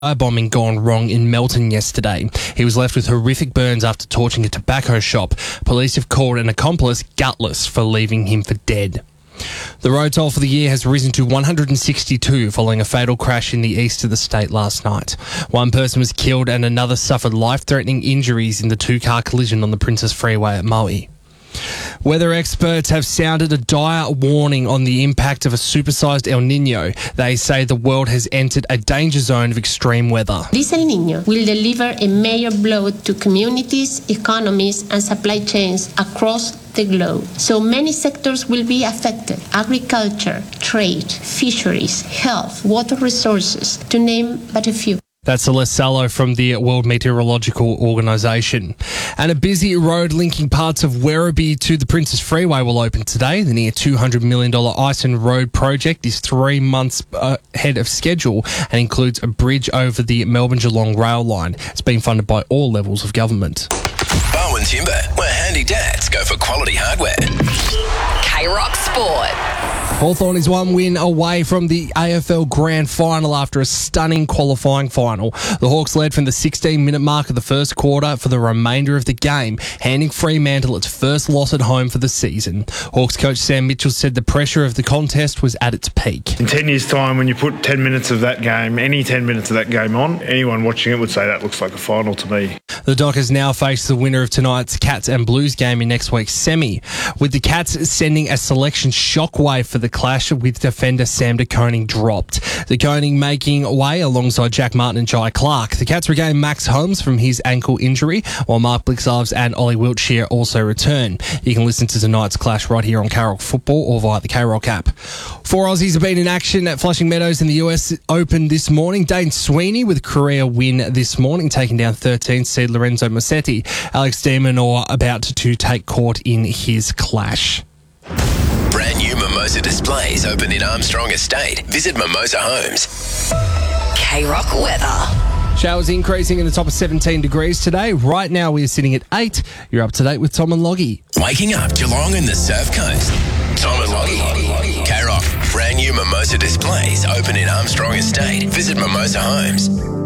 bombing gone wrong in Melton yesterday. He was left with horrific burns after torching a tobacco shop. Police have called an accomplice gutless for leaving him for dead. The road toll for the year has risen to 162 following a fatal crash in the east of the state last night. One person was killed and another suffered life-threatening injuries in the two-car collision on the Princess Freeway at Maui. Weather experts have sounded a dire warning on the impact of a supersized El Nino. They say the world has entered a danger zone of extreme weather. This El Nino will deliver a major blow to communities, economies and supply chains across the globe. So many sectors will be affected: agriculture, trade, fisheries, health, water resources, to name but a few. That's Celeste Salo from the World Meteorological Organisation. And a busy road linking parts of Werribee to the Princess Freeway will open today. The near $200 million Ison Road project is 3 months ahead of schedule and includes a bridge over the Melbourne-Geelong rail line. It's been funded by all levels of government. Bowen Timber, where handy dads go for quality hardware. K-Rock Sport. Hawthorn is one win away from the AFL Grand Final after a stunning qualifying final. The Hawks led from the 16-minute mark of the first quarter for the remainder of the game, handing Fremantle its first loss at home for the season. Hawks coach Sam Mitchell said the pressure of the contest was at its peak. In 10 years' time, when you put 10 minutes of that game, any 10 minutes of that game on, anyone watching it would say that looks like a final to me. The Dockers now face the winner of tonight's Cats and Blues game in next week's semi, with the Cats sending a selection shockwave for the clash with defender Sam De Koning dropped. De Koning making way alongside Jack Martin and Jai Clark. The Cats regain Max Holmes from his ankle injury, while Mark Blixarves and Ollie Wiltshire also return. You can listen to tonight's clash right here on K-Rock Football or via the K-Rock app. 4 Aussies have been in action at Flushing Meadows in the US Open this morning. Dane Sweeney with a career win this morning, taking down 13th seed Lorenzo Musetti. Alex de Minaur about to take court in his clash. Brand new Mimosa displays open in Armstrong Estate. Visit Mimosa Homes. K-Rock weather. Showers increasing in the top of 17 degrees today. Right now we are sitting at 8. You're up to date with Tom and Loggy. Waking up Geelong and the Surf Coast. Tom and Loggy. K-Rock. Brand new Mimosa displays open in Armstrong Estate. Visit Mimosa Homes.